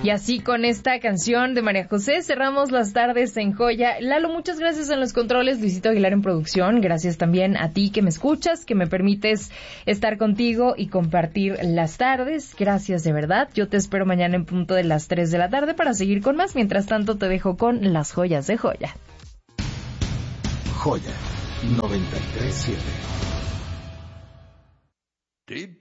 Y así con esta canción de María José cerramos las tardes en Joya. Lalo, muchas gracias en los controles, Luisito Aguilar en producción. Gracias también a ti que me escuchas, que me permites estar contigo y compartir las tardes. Gracias de verdad. Yo te espero mañana en punto de las 3 de la tarde para seguir con más. Mientras tanto te dejo con las joyas de Joya. Joya 93.7.